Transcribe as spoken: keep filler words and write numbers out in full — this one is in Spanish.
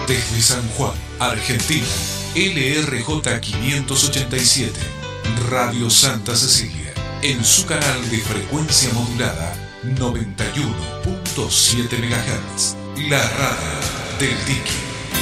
Desde San Juan, Argentina, L R J quinientos ochenta y siete, Radio Santa Cecilia, en su canal de frecuencia modulada noventa y uno punto siete megahertz, la radio del Dique.